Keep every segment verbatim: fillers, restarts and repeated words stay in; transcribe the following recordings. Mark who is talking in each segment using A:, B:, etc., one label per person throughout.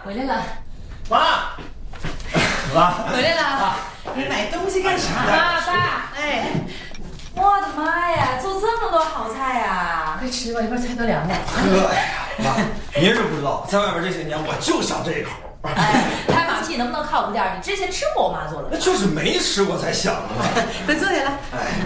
A: 回来了。
B: 妈，妈，
A: 回来了。你买东西干啥？
C: 爸爸，
A: 哎，我的妈呀，做这么多好菜呀！
C: 快吃吧，一会儿菜都凉了。
B: 哥呀，妈，您是不知道，在外面这些年，我就想这一口。
A: 哎，开房气能不能靠谱点？你之前吃过我妈做的？
B: 那就是没吃过才想的嘛。
A: 快坐下来。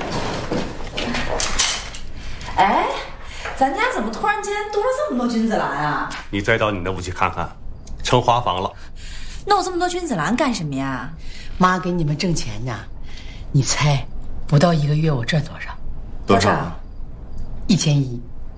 A: 哎，哎，咱家怎么突然间多了这么多君子兰啊？
D: 你再到你那屋去看看，成花房了。
A: 弄这么多君子兰干什么呀？
C: 妈给你们挣钱呢，你猜，不到一个月我赚多少？
B: 多少？
C: 一千一。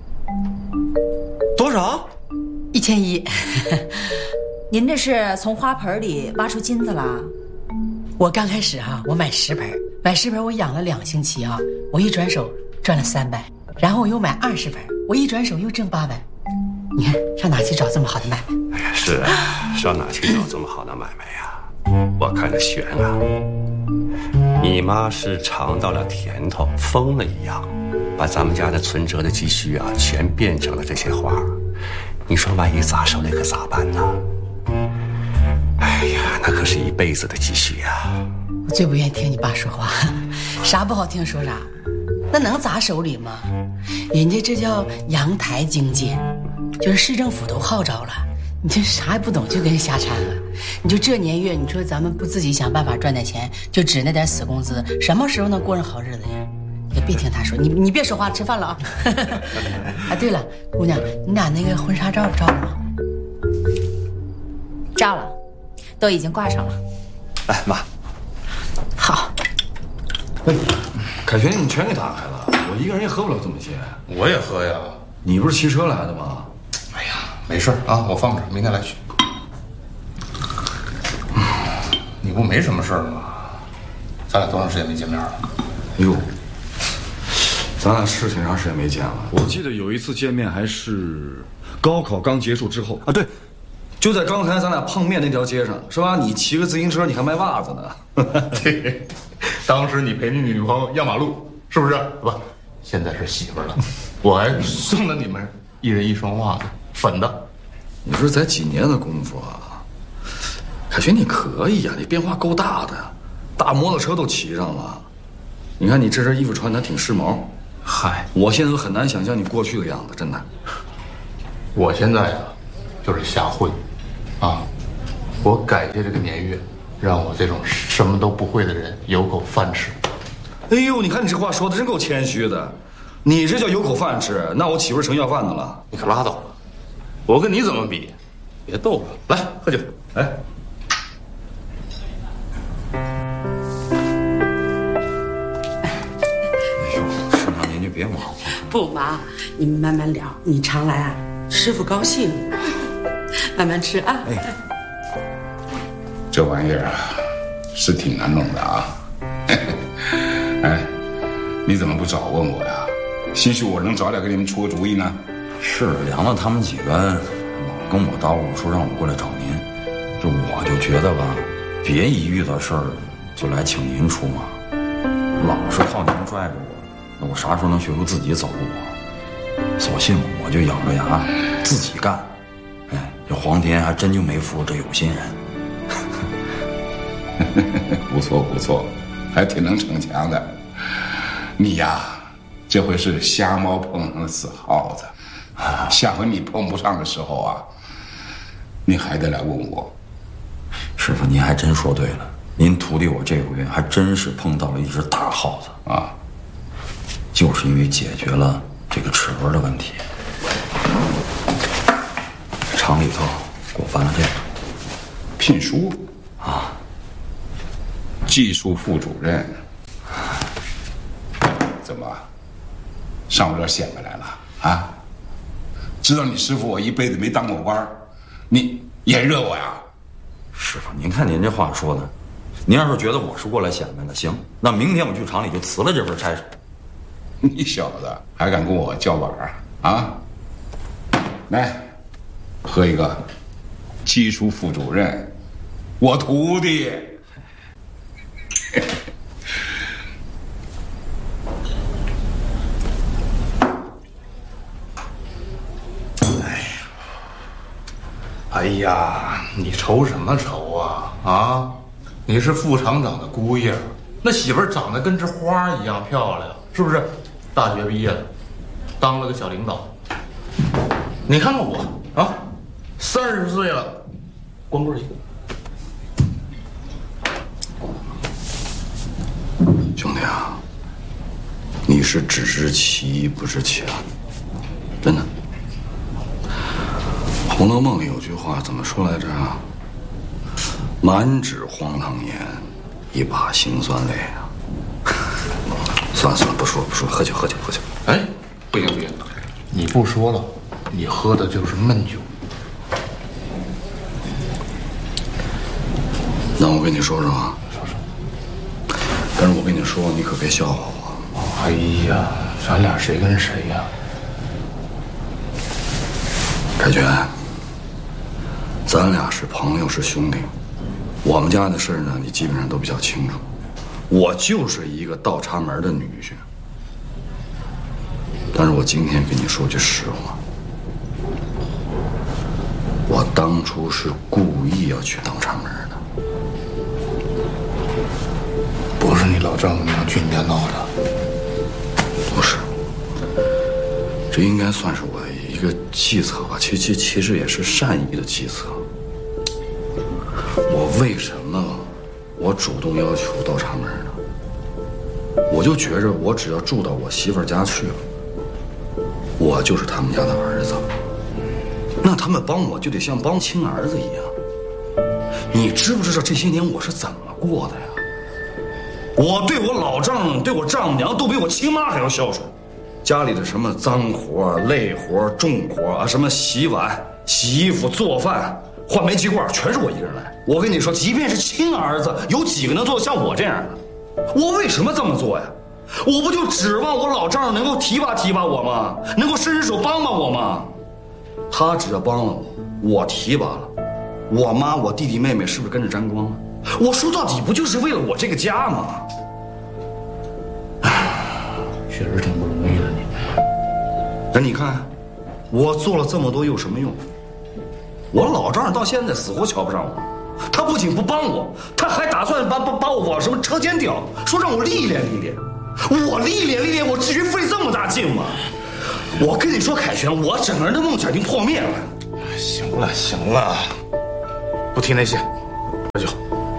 B: 多少？
C: 一千一。
A: 您这是从花盆里挖出金子了？
C: 我刚开始啊，我买十盆，买十盆我养了两星期啊，我一转手赚了三百，然后我又买二十盆，我一转手又挣八百。你看上哪去找这么好的买卖？
D: 哎呀，是啊，上哪去找这么好的买卖呀？我看着悬啊！你妈是尝到了甜头，疯了一样，把咱们家的存折的积蓄啊，全变成了这些花。你说万一砸手里可咋办呢？哎呀，那可是一辈子的积蓄呀！
C: 我最不愿意听你爸说话，啥不好听说啥，那能砸手里吗？人家这叫阳台经济，就是市政府都号召了，你这啥也不懂就跟人瞎掺和。你就这年月，你说咱们不自己想办法赚点钱，就指那点死工资，什么时候能过上好日子呀？也别听他说，你你别说话了，吃饭了啊！啊，对了，姑娘，你俩那个婚纱照照了吗？
A: 照了，都已经挂上了。
B: 哎，妈，
C: 好。
E: 哎，凯旋你全给打开了，我一个人也喝不了这么些。
F: 我也喝呀。
E: 你不是骑车来的吗？
F: 哎呀，没事啊，我放着，明天来取。你不没什么事儿吗？咱俩多长时间没见面了？
E: 哟，咱俩是挺长时间没见了。我记得有一次见面还是高考刚结束之后啊，对，就在刚才咱俩碰面那条街上，是吧？你骑个自行车，你还卖袜子呢。
F: 对，当时你陪你女朋友压马路，是不是？不，现在是媳妇了，我还送了你们一人一双袜子，粉的。
E: 你说才几年的功夫啊，凯旋你可以呀、啊，你变化够大的，大摩托车都骑上了。你看你这身衣服穿的挺时髦。
F: 嗨，
E: 我现在都很难想象你过去的样子，真的。
F: 我现在呀、啊，就是瞎混，啊，我感谢这个年月，让我这种什么都不会的人有口饭吃。
E: 哎呦，你看你这话说的真够谦虚的，你这叫有口饭吃，那我岂不是成要饭的了？
F: 你可拉倒吧，我跟你怎么比？别逗了，来喝酒。
E: 哎，哎呦，师妈您就别忙活。
G: 不忙，你们慢慢聊，你常来啊，师傅高兴。慢慢吃啊。
E: 哎，
H: 这玩意儿啊，是挺难弄的啊。哎，你怎么不早问我呀？兴许我能早点给你们出个主意呢。
I: 是梁子他们几个老跟我叨咕说让我过来找您，这我就觉得吧，别一遇到事儿就来请您出马，老是靠您拽着我，那我啥时候能学会自己走路啊？索性我就咬着牙自己干。哎，这皇天还真就没负这有心人。
H: 不错不错，还挺能逞强的。你呀，这回是瞎猫碰上了死耗子。下回你碰不上的时候啊，你还得来问我。
I: 师傅，您还真说对了，您徒弟我这回还真是碰到了一只大耗子
H: 啊，
I: 就是因为解决了这个齿轮的问题。厂里头给我办了这个
H: 聘书
I: 啊，
H: 技术副主任。怎么，上我这儿显摆来了啊？知道你师傅我一辈子没当过官，你眼热我呀？
I: 师傅，您看您这话说的，您要是觉得我是过来显摆的，行，那明天我去厂里就辞了这份差事。
H: 你小子还敢跟我叫板啊？来，喝一个，技术副主任，我徒弟。
F: 哎呀，你愁什么愁啊？啊，你是副厂长的姑爷，那媳妇儿长得跟这花一样漂亮，是不是？大学毕业了，当了个小领导。你看看我啊，三十岁了，光棍一个。
E: 兄弟啊，你是只知其一不知其二，真的。《红楼梦》里有句话怎么说来着啊？满纸荒唐言，一把辛酸泪啊！算了算了，不说了不说了，喝酒喝酒喝酒。
F: 哎，不行不行，你不说了，你喝的就是闷酒。
E: 那我跟你说说啊，
F: 说说。
E: 但是我跟你说，你可别笑话我。
F: 哎呀，咱俩谁跟谁呀？
E: 凯旋，咱俩是朋友是兄弟，我们家的事呢，你基本上都比较清楚。我就是一个倒插门的女婿，但是我今天跟你说句实话，我当初是故意要去倒插门的。
F: 不是你老丈母娘去你家闹的？
E: 不是，这应该算是我一个计策吧，其其其实也是善意的计策。我为什么我主动要求倒插门呢？我就觉着我只要住到我媳妇儿家去了，我就是他们家的儿子，那他们帮我就得像帮亲儿子一样。你知不知道这些年我是怎么过的呀？我对我老丈人、对我丈母娘都比我亲妈还要孝顺。家里的什么脏活、累活、重活啊，什么洗碗、洗衣服、做饭、换煤气罐，全是我一个人来。我跟你说，即便是亲儿子，有几个能做像我这样的？我为什么这么做呀？我不就指望我老丈人能够提拔提拔我吗？能够伸伸手帮帮我吗？他只要帮了我，我提拔了，我妈、我弟弟妹妹是不是跟着沾光了？我说到底不就是为了我这个家吗？
F: 确实挺不容易的你。
E: 那你看，我做了这么多有什么用？我老丈人到现在死活瞧不上我，他不仅不帮我，他还打算把把把我往什么车间调，说让我历练历练。我历练历练，我至于费这么大劲吗？我跟你说，凯旋，我整个人的梦想已经破灭了。
F: 行了行了，不提那些，喝酒。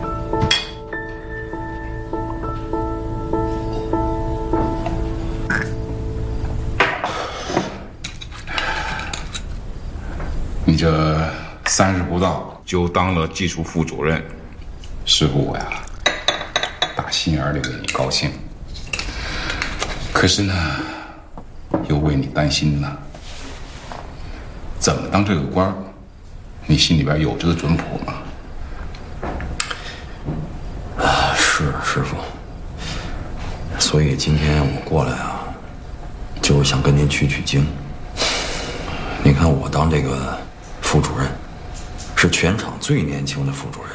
H: 你这三十不到就当了技术副主任，师傅我呀，打心眼里为你高兴。可是呢，又为你担心呢。怎么当这个官，你心里边有这个准谱吗？
I: 啊，是师傅。所以今天我过来啊，就是想跟您取取经。你看我当这个副主任，是全场最年轻的副主任。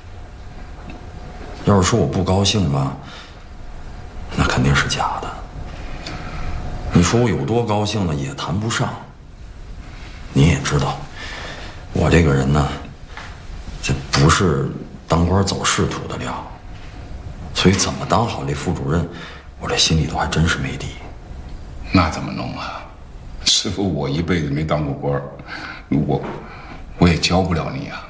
I: 要是说我不高兴吧，那肯定是假的。你说我有多高兴呢，也谈不上。你也知道，我这个人呢，这不是当官走仕途的料，所以怎么当好这副主任，我这心里头还真是没底。
H: 那怎么弄啊？师傅，我一辈子没当过官，我我也教不了你啊。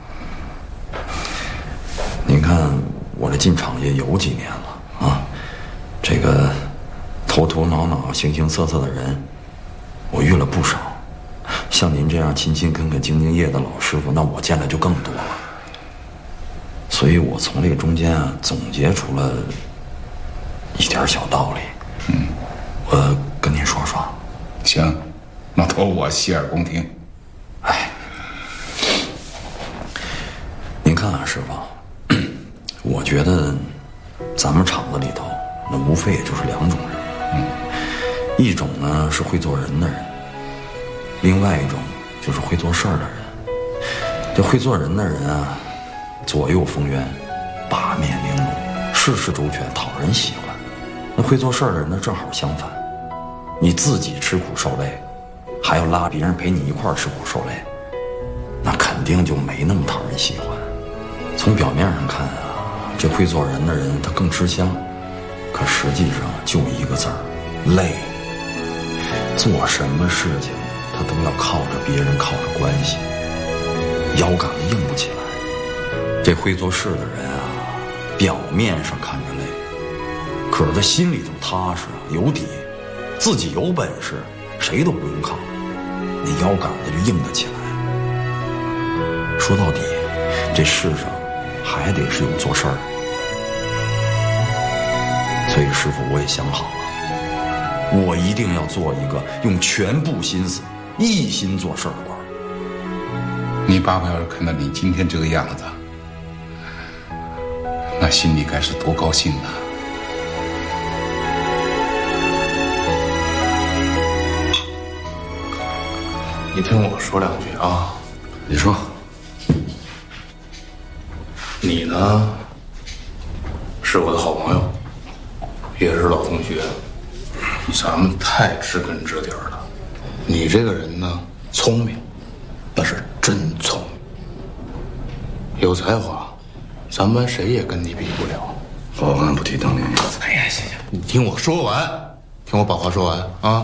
I: 您看我这进厂也有几年了啊，这个头头脑脑、形形色色的人，我遇了不少。像您这样勤勤恳恳、兢兢业的老师傅，那我见的就更多了。所以我从这个中间啊，总结出了一点小道理。
H: 嗯，
I: 我跟您说说。
H: 行，那托我洗耳恭听。
I: 哎，您看啊，师傅，我觉得咱们厂子里头，那无非也就是两种人。嗯，一种呢是会做人的人，另外一种就是会做事儿的人。这会做人的人啊，左右逢源，八面玲珑，事事周全，讨人喜欢。那会做事儿的人呢，正好相反，你自己吃苦受累，还要拉别人陪你一块儿吃苦受累，那肯定定就没那么讨人喜欢。从表面上看啊，这会做人的人他更吃香，可实际上就一个字儿：累。做什么事情他都要靠着别人，靠着关系，腰杆子硬不起来。这会做事的人啊，表面上看着累，可是他心里头踏实啊，有底，自己有本事，谁都不用靠，那腰杆子就硬得起来。说到底，这世上还得是有做事儿的。所以师傅，我也想好了，我一定要做一个用全部心思、一心做事儿的官。
H: 你爸爸要是看到你今天这个样子，那心里该是多高兴啊！
F: 你听我说两句啊。
I: 你说。
F: 你呢，是我的好朋友，也是老同学，咱们太知根知底了。你这个人呢，聪明，那是真聪明，有才华，咱们谁也跟你比不了。
E: 好汉不提当年勇。
F: 哎呀，行行，你听我说完，听我把话说完啊。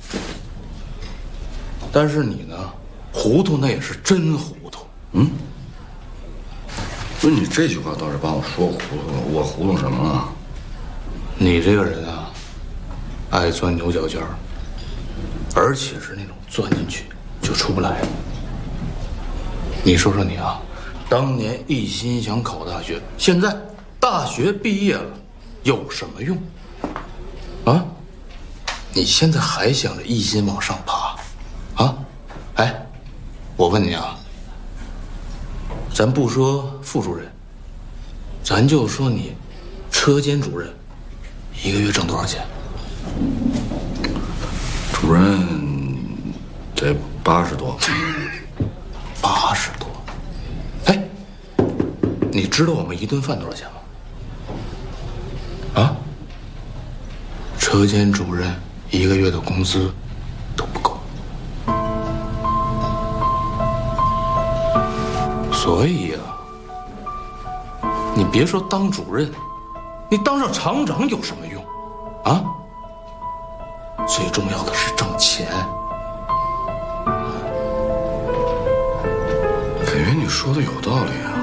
F: 但是你呢，糊涂那也是真糊涂。
E: 嗯。不是你这句话倒是把我说糊涂了，我糊涂什么了？
F: 你这个人啊，爱钻牛角尖儿，而且是那种钻进去就出不来。你说说你啊，当年一心想考大学，现在大学毕业了，有什么用？啊？你现在还想着一心往上爬，啊？哎，我问你啊。咱不说副主任，咱就说你车间主任，一个月挣多少钱？
E: 主任得八十多。
F: 八十多？哎，你知道我们一顿饭多少钱吗？啊？车间主任一个月的工资都不够。所以啊，你别说当主任，你当上厂长有什么用？啊？最重要的是挣钱。
E: 感觉你说的有道理啊。